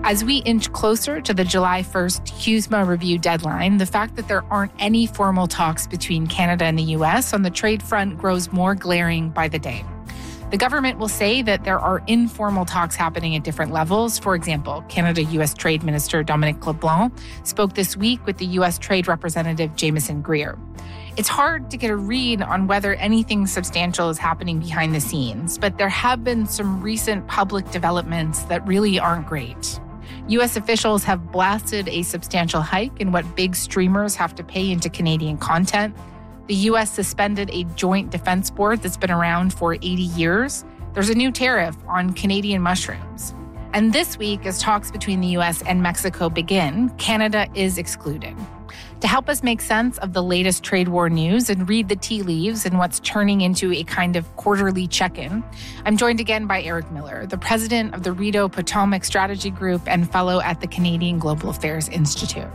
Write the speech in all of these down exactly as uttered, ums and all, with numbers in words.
As we inch closer to the July first CUSMA review deadline, the fact that there aren't any formal talks between Canada and the U S on the trade front grows more glaring by the day. The government will say that there are informal talks happening at different levels. For example, Canada-U S Trade Minister Dominic LeBlanc spoke this week with the U S Trade Representative Jameson Greer. It's hard to get a read on whether anything substantial is happening behind the scenes, but there have been some recent public developments that really aren't great. U S officials have blasted a substantial hike in what big streamers have to pay into Canadian content. The U S suspended a joint defense board that's been around for eighty years. There's a new tariff on Canadian mushrooms. And this week, as talks between the U S and Mexico begin, Canada is excluded. To help us make sense of the latest trade war news and read the tea leaves and what's turning into a kind of quarterly check-in, I'm joined again by Eric Miller, the president of the Rideau Potomac Strategy Group and fellow at the Canadian Global Affairs Institute.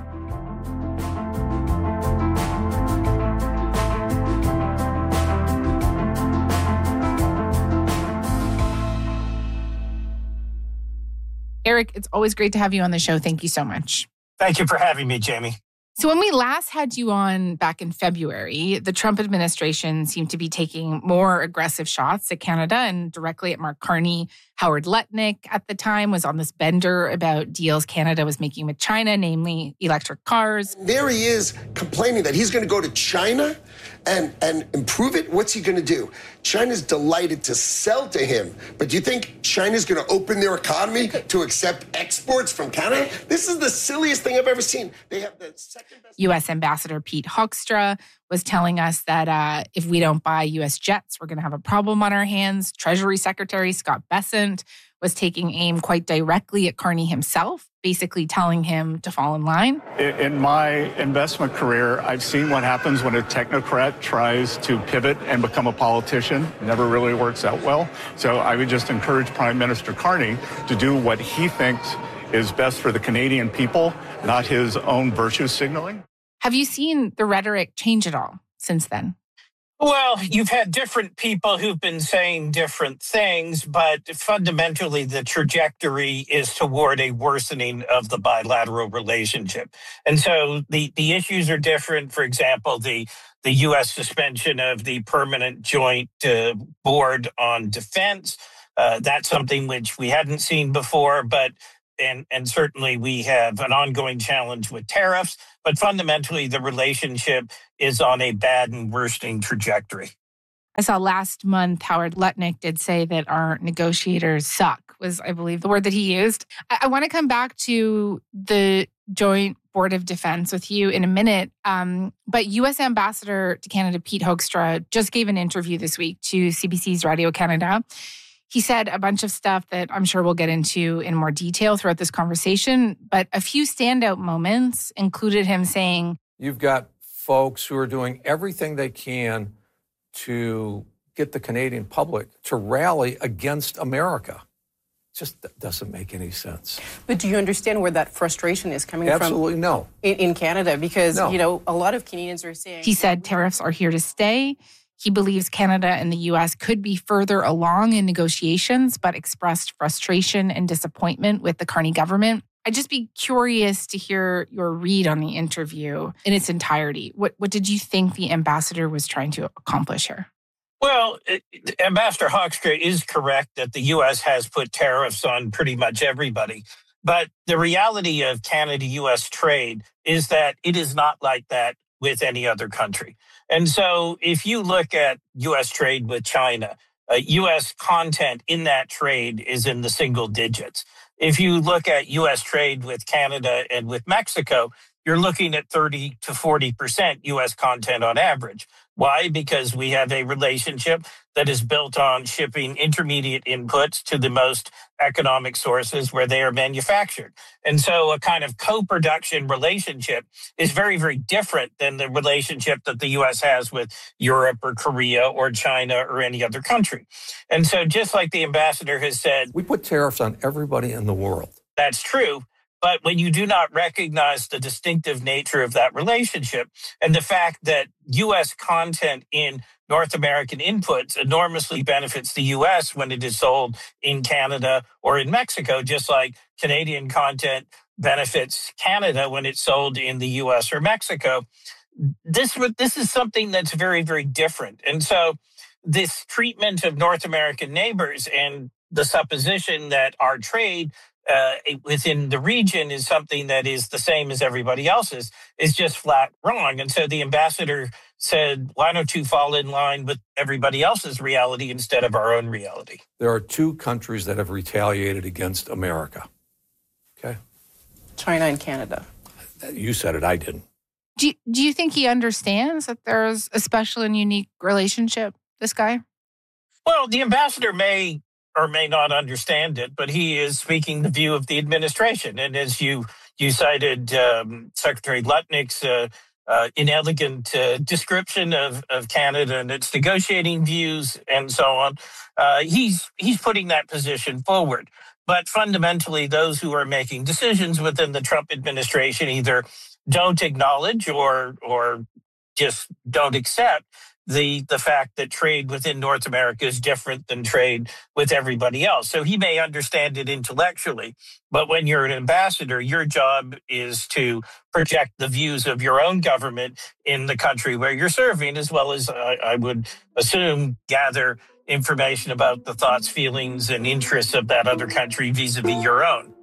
Eric, it's always great to have you on the show. Thank you so much. Thank you for having me, Jamie. So when we last had you on back in February, the Trump administration seemed to be taking more aggressive shots at Canada and directly at Mark Carney. Howard Lutnick at the time was on this bender about deals Canada was making with China, namely electric cars. There he is complaining that he's going to go to China and, and improve it. What's he going to do? China's delighted to sell to him. But do you think China's going to open their economy to accept exports from Canada? This is the silliest thing I've ever seen. They have the second best... U S Ambassador Pete Hoekstra was telling us that uh, if we don't buy U S jets, we're going to have a problem on our hands. Treasury Secretary Scott Bessent was taking aim quite directly at Carney himself, basically telling him to fall in line. In my investment career, I've seen what happens when a technocrat tries to pivot and become a politician. It never really works out well. So I would just encourage Prime Minister Carney to do what he thinks is best for the Canadian people, not his own virtue signaling. Have you seen the rhetoric change at all since then? Well, you've had different people who've been saying different things, but fundamentally the trajectory is toward a worsening of the bilateral relationship. And so the, the issues are different. For example, the, the U S suspension of the Permanent Joint uh, Board on Defense. Uh, that's something which we hadn't seen before, but And, and certainly we have an ongoing challenge with tariffs, but fundamentally the relationship is on a bad and worsening trajectory. I saw last month Howard Lutnick did say that our negotiators suck, was, I believe, the word that he used. I, I want to come back to the Joint Board of Defense with you in a minute, um, but U S Ambassador to Canada Pete Hoekstra just gave an interview this week to C B C's Radio Canada. He said a bunch of stuff that I'm sure we'll get into in more detail throughout this conversation, but a few standout moments included him saying, "You've got folks who are doing everything they can to get the Canadian public to rally against America." Just doesn't make any sense. But do you understand where that frustration is coming Absolutely from? no. In, in Canada? Because, no. you know, a lot of Canadians are saying... He said tariffs are here to stay. He believes Canada and the U S could be further along in negotiations, but expressed frustration and disappointment with the Carney government. I'd just be curious to hear your read on the interview in its entirety. What, what did you think the ambassador was trying to accomplish here? Well, Ambassador Hoekstra is correct that the U S has put tariffs on pretty much everybody. But the reality of Canada-U S trade is that it is not like that with any other country. And so if you look at U S trade with China, uh, U S content in that trade is in the single digits. If you look at U S trade with Canada and with Mexico, you're looking at thirty to forty percent U S content on average. Why? Because we have a relationship that is built on shipping intermediate inputs to the most economic sources where they are manufactured. And so a kind of co-production relationship is very, very different than the relationship that the U S has with Europe or Korea or China or any other country. And so just like the ambassador has said, we put tariffs on everybody in the world. That's true. But when you do not recognize the distinctive nature of that relationship and the fact that U S content in North American inputs enormously benefits the U S when it is sold in Canada or in Mexico, just like Canadian content benefits Canada when it's sold in the U S or Mexico. This, this is something that's very, very different. And so this treatment of North American neighbors and the supposition that our trade uh, within the region is something that is the same as everybody else's is just flat wrong. And so the ambassador said, why don't you fall in line with everybody else's reality instead of our own reality? There are two countries that have retaliated against America. Okay? China and Canada. You said it, I didn't. Do you, do you think he understands that there's a special and unique relationship, this guy? Well, the ambassador may or may not understand it, but he is speaking the view of the administration. And as you you cited um, Secretary Lutnick's uh, uh, inelegant uh, description of, of Canada and its negotiating views and so on, uh, he's he's putting that position forward. But fundamentally, those who are making decisions within the Trump administration either don't acknowledge or or just don't accept the the fact that trade within North America is different than trade with everybody else. So he may understand it intellectually, but when you're an ambassador, your job is to project the views of your own government in the country where you're serving, as well as, uh, I would assume, gather information about the thoughts, feelings, and interests of that other country vis-a-vis your own.